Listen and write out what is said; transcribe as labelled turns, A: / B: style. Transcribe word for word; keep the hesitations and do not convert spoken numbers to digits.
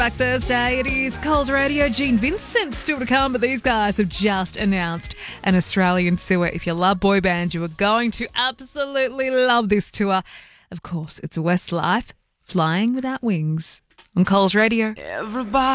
A: Back Thursday, it is Coles Radio. Gene Vincent still to come, but these guys have just announced an Australian tour. If you love boy band, you are going to absolutely love this tour. Of course, it's Westlife, Flying Without Wings, on Coles Radio.
B: Everybody